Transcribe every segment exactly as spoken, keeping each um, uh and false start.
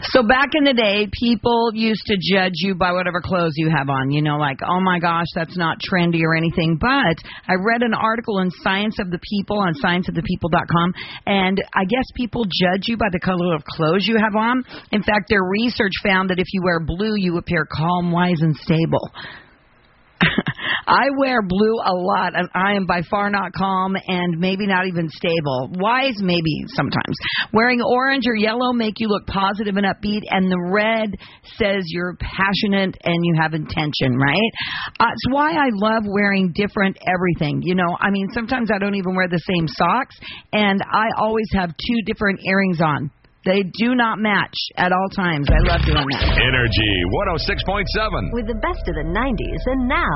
So back in the day, people used to judge you by whatever clothes you have on. You know, like, oh my gosh, that's not trendy or anything. But I read an article in Science of the People on science of the people dot com, and I guess people judge you by the color of clothes you have on. In fact, their research found that if you wear blue, you appear calm, wise, and stable. I wear blue a lot, and I am by far not calm and maybe not even stable. Wise, maybe sometimes. Wearing orange or yellow make you look positive and upbeat, and the red says you're passionate and you have intention, right? Uh, it's why I love wearing different everything. You know, I mean, sometimes I don't even wear the same socks, and I always have two different earrings on. They do not match at all times. I love doing that. Energy one oh six point seven. With the best of the nineties and now.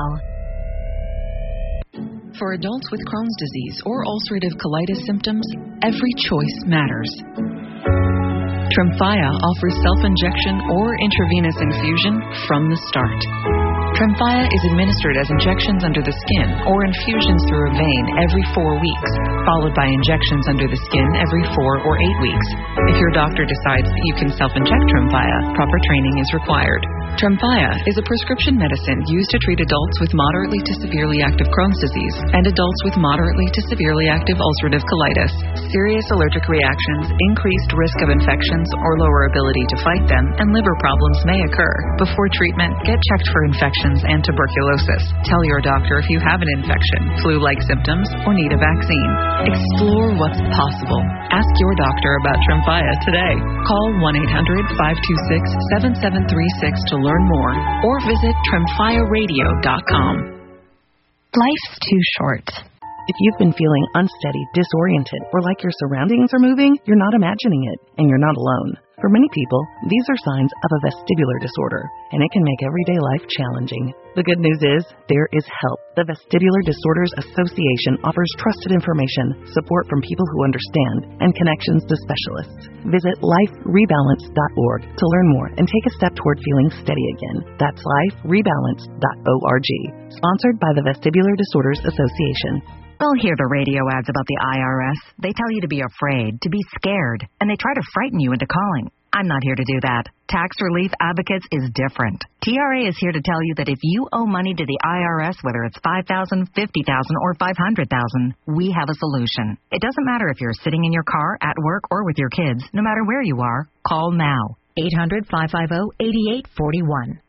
For adults with Crohn's disease or ulcerative colitis symptoms, every choice matters. Tremfya offers self-injection or intravenous infusion from the start. Tremfya is administered as injections under the skin or infusions through a vein every four weeks, followed by injections under the skin every four or eight weeks. If your doctor decides that you can self-inject Tremfya, proper training is required. Tremfya is a prescription medicine used to treat adults with moderately to severely active Crohn's disease and adults with moderately to severely active ulcerative colitis. Serious allergic reactions, increased risk of infections or lower ability to fight them, and liver problems may occur. Before treatment, get checked for infections and tuberculosis. Tell your doctor if you have an infection, flu-like symptoms, or need a vaccine. Explore what's possible. Ask your doctor about Tremfya today. Call one eight hundred five two six seven seven three six to learn more, or visit tremfya radio dot com. Life's too short. If you've been feeling unsteady, disoriented, or like your surroundings are moving, you're not imagining it, and you're not alone. For many people, these are signs of a vestibular disorder, and it can make everyday life challenging. The good news is, there is help. The Vestibular Disorders Association offers trusted information, support from people who understand, and connections to specialists. Visit life rebalance dot org to learn more and take a step toward feeling steady again. That's life rebalance dot org. Sponsored by the Vestibular Disorders Association. You'll hear the radio ads about the I R S. They tell you to be afraid, to be scared, and they try to frighten you into calling. I'm not here to do that. Tax Relief Advocates is different. T R A is here to tell you that if you owe money to the I R S, whether it's five thousand dollars, fifty thousand dollars, or five hundred thousand dollars, we have a solution. It doesn't matter if you're sitting in your car, at work, or with your kids. No matter where you are, call now. eight hundred five five zero eight eight four one.